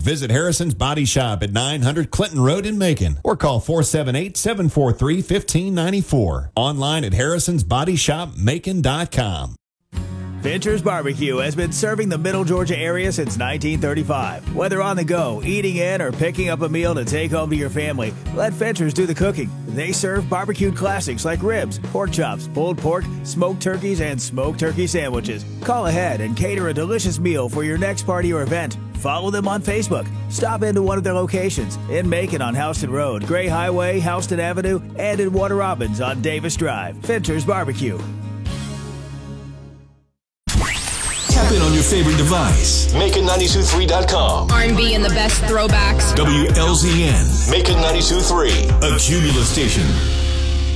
Visit Harrison's Body Shop at 900 Clinton Road in Macon or call 478-743-1594. Online at harrisonsbodyshopmacon.com. Fincher's Barbecue has been serving the Middle Georgia area since 1935. Whether on the go, eating in, or picking up a meal to take home to your family, let Fincher's do the cooking. They serve barbecued classics like ribs, pork chops, pulled pork, smoked turkeys, and smoked turkey sandwiches. Call ahead and cater a delicious meal for your next party or event. Follow them on Facebook. Stop into one of their locations in Macon on Houston Road, Gray Highway, Houston Avenue, and in Warner Robins on Davis Drive. Fincher's Barbecue. Tap in on your favorite device. Macon923.com. R&B and the best throwbacks. WLZN. Macon 92.3. A Cumulus station.